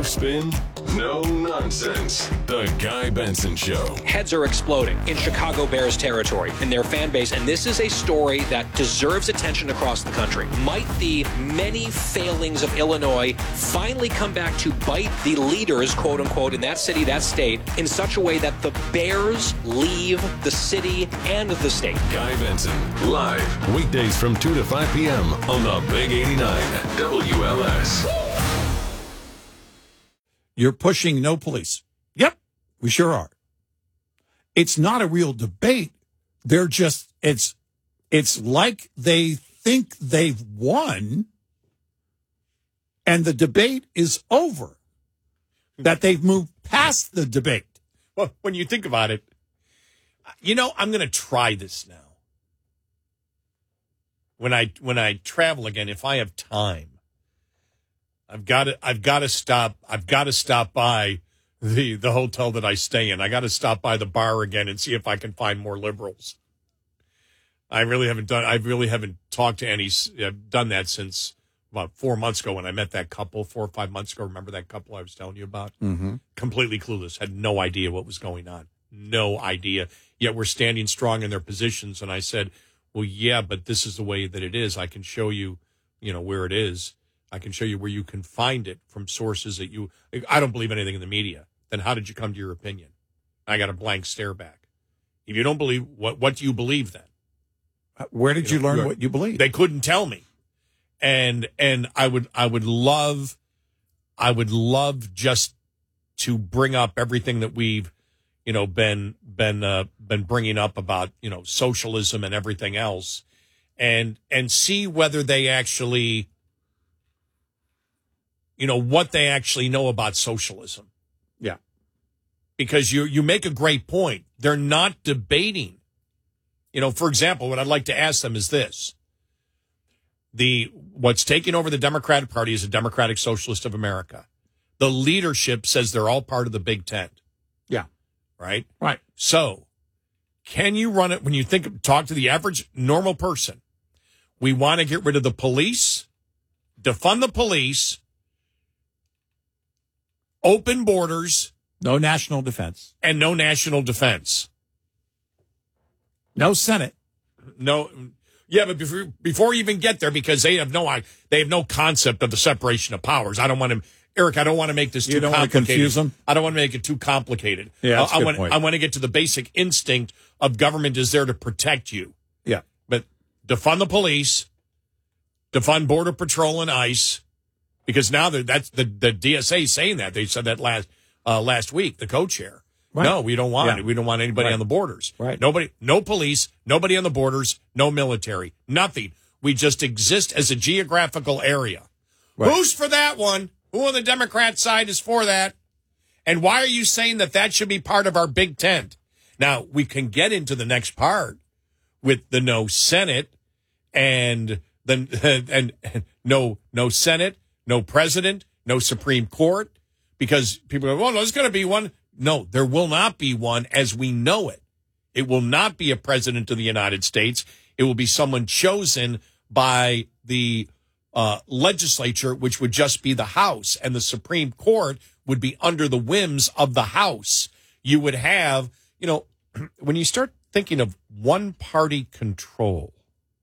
No spin, no nonsense. The Guy Benson Show. Heads are exploding in Chicago Bears territory in their fan base, and this is a story that deserves attention across the country. Might the many failings of Illinois finally come back to bite the leaders, quote unquote, in that city, that state, in such a way that the Bears leave the city and the state? Guy Benson, live, weekdays from 2 to 5 p.m. on the Big 89 WLS. You're pushing no police. Yep, we sure are. It's not a real debate. They're just, it's like they think they've won and the debate is over, that they've moved past the debate. Well, when you think about it, I'm going to try this now. When I travel again, if I have time, I've got to stop by the hotel that I stay in. I got to stop by the bar again and see if I can find more liberals. I really haven't talked to any. I've done that since about 4 months ago when I met that couple, 4 or 5 months ago. Remember that couple I was telling you about? Mm-hmm. Completely clueless, had no idea what was going on. No idea. Yet we're standing strong in their positions. And I said, well, yeah, but this is the way that it is. I can show you, where it is. I can show you where you can find it from sources that I don't believe anything in the media. Then how did you come to your opinion? I got a blank stare back. If you don't believe, what do you believe then? Where did you learn what you believe? They couldn't tell me. And I would love just to bring up everything that we've, been bringing up about, socialism and everything else and see whether they actually, what they actually know about socialism. Yeah. Because you make a great point. They're not debating. For example, what I'd like to ask them is this. What's taking over the Democratic Party is the Democratic Socialist of America. The leadership says they're all part of the Big Tent. Yeah. Right? Right. So, can you run it when you talk to the average normal person? We want to get rid of the police, defund the police, open borders. No national defense. And no national defense. No Senate. No. Yeah, but before you even get there, because they have no concept of the separation of powers. I don't want to, Eric, I don't want to make this too complicated. You don't want to confuse them? I don't want to make it too complicated. Yeah, that's a good point. I want to get to the basic instinct of government is there to protect you. Yeah. But defund the police, defund Border Patrol and ICE, because now that's the DSA saying that. They said that last week, the co-chair. Right. No, we don't want it. We don't want anybody on the borders. Right. Nobody, no police, nobody on the borders, no military, nothing. We just exist as a geographical area. Right. Who's for that one? Who on the Democrat side is for that? And why are you saying that should be part of our Big Tent? Now, we can get into the next part with the no Senate and no Senate, no president, no Supreme Court, because people go, well, there's going to be one. No, there will not be one as we know it. It will not be a president of the United States. It will be someone chosen by the legislature, which would just be the House, and the Supreme Court would be under the whims of the House. You would have, when you start thinking of one-party control,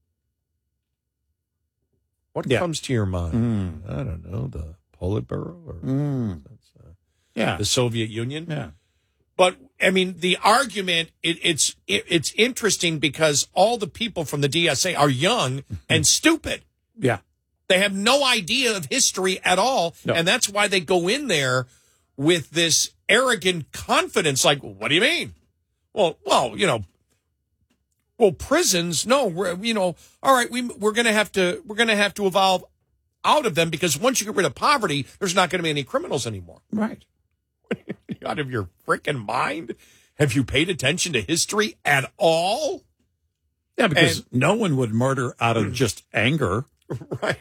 what comes to your mind? I don't know, the Politburo or the Soviet Union. Yeah. But I mean, the argument it's interesting because all the people from the DSA are young and stupid. Yeah. They have no idea of history at all, and that's why they go in there with this arrogant confidence. Like, well, what do you mean? Well, prisons. No, all right. We're going to have to evolve out of them because once you get rid of poverty, there's not going to be any criminals anymore. Right. Out of your freaking mind? Have you paid attention to history at all? Yeah, because no one would murder out of just anger. Right.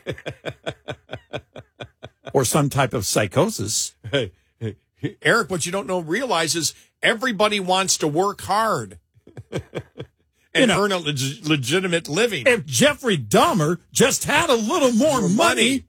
Or some type of psychosis. Hey, Eric, what you don't realize is everybody wants to work hard and earn a legitimate living. If Jeffrey Dahmer just had a little more money,